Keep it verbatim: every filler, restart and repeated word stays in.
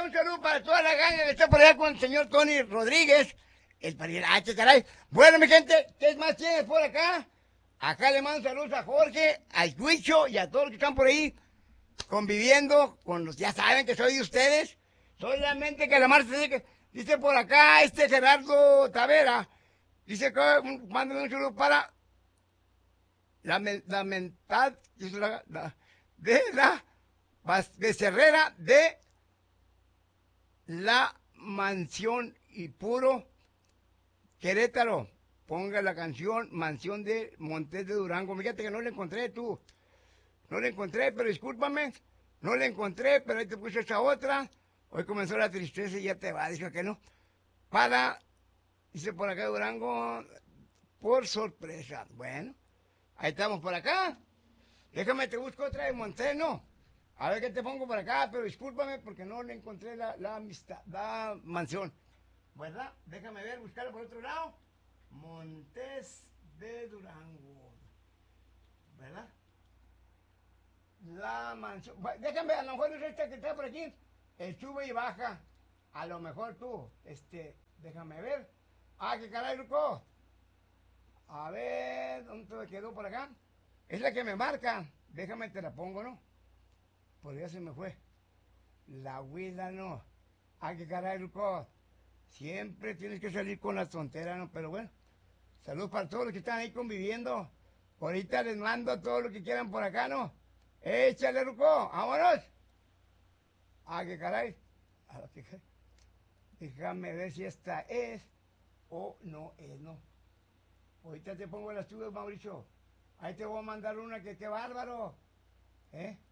un saludo para toda la ganga que está por allá con el señor Tony Rodríguez, el pariente, caray. Bueno, mi gente, ¿qué más tienes por acá? Acá le mando saludos a Jorge, al Huicho y a todos los que están por ahí conviviendo con los, ya saben que soy de ustedes. Soy la mente que la Marta dice, dice por acá este Gerardo Tavera, dice que mándame un saludo para la, la mental de la, de la becerrera de la mansión y puro Querétaro. Ponga la canción Mansión de Montes de Durango. Fíjate que no la encontré tú. No la encontré, pero discúlpame. No la encontré, pero ahí te puse esa otra. Hoy comenzó la tristeza y ya te va. Dijo que no. Para, dice por acá Durango, por sorpresa. Bueno, ahí estamos por acá. Déjame, te busco otra de Monteno. A ver qué te pongo por acá, pero discúlpame porque no le encontré la, la amistad, la mansión. ¿Verdad? Déjame ver, buscarla por otro lado. Montes de Durango. ¿Verdad? La mansión. Déjame, a lo mejor es esta que está por aquí. El sube y baja. A lo mejor tú. Este, déjame ver. Ah, qué caray, Ruco. A ver, ¿dónde te quedó por acá? Es la que me marca. Déjame, te la pongo, ¿no? Por ya se me fue. La huila no. Ah, qué caray, Ruco. Siempre tienes que salir con la tontera, ¿no? Pero bueno, saludos para todos los que están ahí conviviendo. Ahorita les mando todo lo que quieran por acá, ¿no? Échale, Ruco, vámonos. Ah, qué caray. Ah, qué caray. Déjame ver si esta es o no es, ¿no? Ahorita te pongo las tuyas, Mauricio. Ahí te voy a mandar una que qué bárbaro. ¿Eh?